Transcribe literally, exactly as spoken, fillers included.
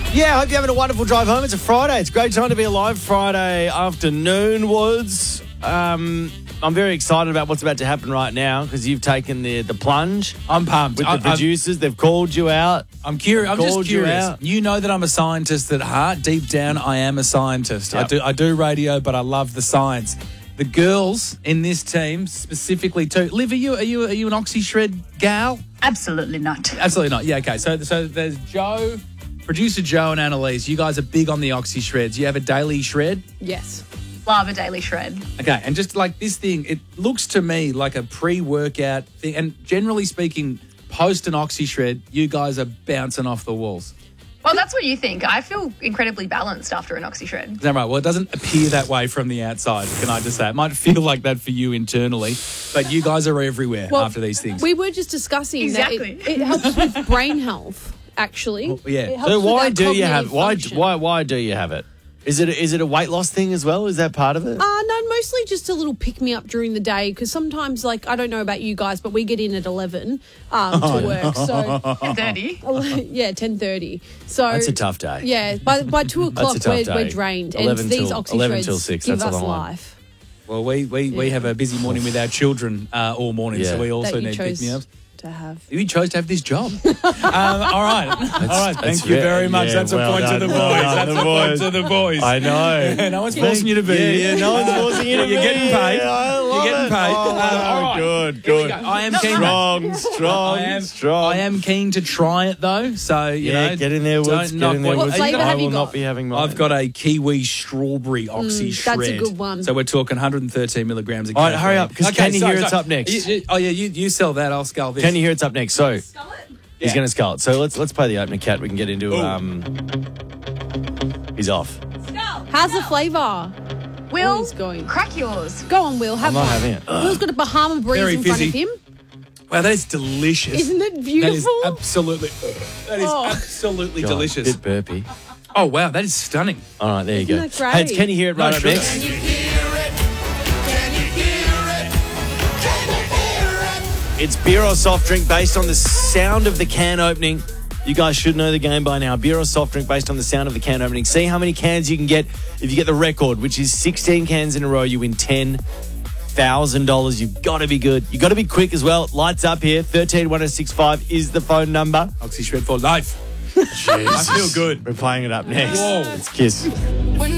Yeah, I hope you're having a wonderful drive home. It's a Friday. It's a great time to be alive. Friday afternoon, Woods. Um, I'm very excited about what's about to happen right now because you've taken the the plunge. I'm pumped. With I, the producers. They've called you out. I'm curious. I'm just Called you curious. out. You, know that I'm a scientist at heart. Deep down, I am a scientist. I Yep. do I do radio, but I love the science. The girls in this team, specifically too. Liv, are you are you are you an oxy shred gal? Absolutely not. Absolutely not. Yeah, okay. So so there's Joe, producer Joe and Annalise. You guys are big on the oxy shreds. You have a daily shred? Yes. Love a daily shred. Okay, and just like this thing, it looks to me like a pre-workout thing. And generally speaking, post an oxy shred, you guys are bouncing off the walls. Well, that's what you think. I feel incredibly balanced after an oxy shred. Is that right? Well, it doesn't appear that way from the outside, can I just say? It might feel like that for you internally, but you guys are everywhere Well, after these things. We were just discussing Exactly. that it, it helps with brain health, actually. Well, yeah. It helps So with why our do you cognitive have why function. why why do you have it? Is it is it a weight loss thing as well? Is that part of it? Uh, no, mostly just a little pick me up during the day because sometimes, like, I don't know about you guys, but we get in at eleven um, Oh, to work. So, ten thirty. yeah, ten thirty. So That's a tough day. Yeah, by by two o'clock a tough we're, day. we're drained, and eleven these till- oxy eleven shreds till six, give that's a us long one. life. Well, we, we, we Yeah. have a busy morning with our children uh, all morning, Yeah. so we also That you need chose pick-me-ups. to have. You chose to have this job. um, all right. all right. Thank that's you ve- very much. yeah, That's well a point done, to the well boys. done, That's the a point boys. to the boys. I know. no one's forcing you to be Yeah, here. yeah, no one's forcing you to You're be getting paid. here. I love You're getting it. paid. Oh, Um, all right. Good, Here we good. go. I am keen. Strong, strong, I am strong. I am keen to try it though. So you Yeah, know, get in there, Woods. don't Get knock in there, what- Woods. What flavour I have will you not got? be having mine. I've got a kiwi strawberry oxy Mm, that's a shred. good one. So we're talking one hundred thirteen milligrams of All right, caffeine. hurry up, 'cause can you hear it's up next? You- you- oh yeah, you, you sell that. I'll scull this. Can you hear it's up next? So he's Yeah. going to skull it. So let's let's play the opener, Cat. We can get into. Ooh. Um, he's off. How's the flavour? Will, he's going. crack yours. Go on, Will. Have I'm not one. having it. Will's got a Bahama breeze Very in front of fizzy. him. Wow, that is delicious. Isn't it That is beautiful? absolutely. That is Oh. absolutely God, delicious. Bit burpy. Oh wow, that is stunning. All right, there you Isn't go. that great? Hey, it's- can you hear it right No up sugar. next? It's beer or soft drink based on the sound of the can opening. You guys should know the game by now. Beer or soft drink based on the sound of the can opening. See how many cans you can get. If you get the record, which is sixteen cans in a row, you win ten thousand dollars. You've got to be good. You've got to be quick as well. Lights up here. one three one oh six five is the phone number. Oxy shred for life. I feel good. We're playing it up next. Whoa. It's Kiss.